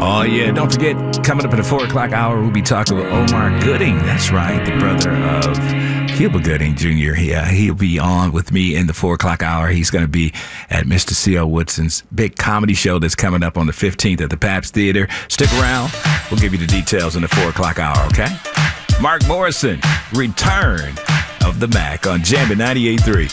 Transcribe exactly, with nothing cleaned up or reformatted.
Oh, yeah. Don't forget, coming up at the four o'clock hour, we'll be talking with Omar Gooding. That's right, the brother of Cuba Gooding Junior He, uh, he'll be on with me in the four o'clock hour. He's going to be at Mister C L. Woodson's big comedy show that's coming up on the fifteenth at the Pabst Theater. Stick around. We'll give you the details in the four o'clock hour, okay? Mark Morrison, Return of the Mac on Jammin' ninety-eight point three.